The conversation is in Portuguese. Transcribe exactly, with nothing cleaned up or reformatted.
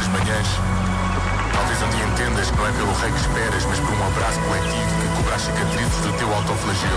nestas manhãs. Talvez um dia entendas que não é pelo rei que esperas, mas por um abraço coletivo que cobra as cicatrizes do teu autoflagelo.